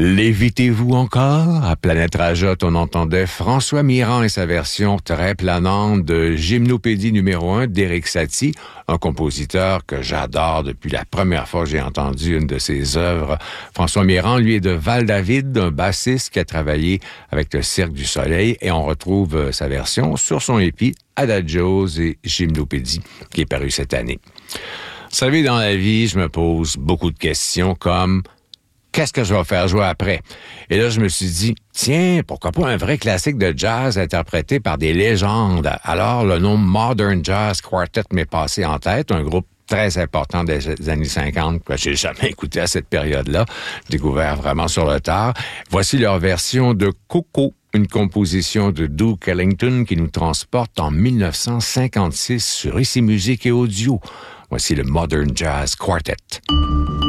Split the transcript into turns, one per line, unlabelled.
Lévitez-vous encore? À Planète Rajotte, on entendait François Mirand et sa version très planante de Gymnopédie numéro 1 d'Éric Satie, un compositeur que j'adore depuis la première fois que j'ai entendu une de ses œuvres. François Mirand, lui, est de Val-David, un bassiste qui a travaillé avec le Cirque du Soleil, et on retrouve sa version sur son épi Adagios et Gymnopédie, qui est paru cette année. Vous savez, dans la vie, je me pose beaucoup de questions comme qu'est-ce que je vais faire jouer après? Et là, je me suis dit, tiens, pourquoi pas un vrai classique de jazz interprété par des légendes? Alors, le nom Modern Jazz Quartet m'est passé en tête, un groupe très important des années 50 que j'ai jamais écouté à cette période-là, découvert vraiment sur le tard. Voici leur version de Coco, une composition de Duke Ellington qui nous transporte en 1956 sur Ici Musique et Audio. Voici le Modern Jazz Quartet.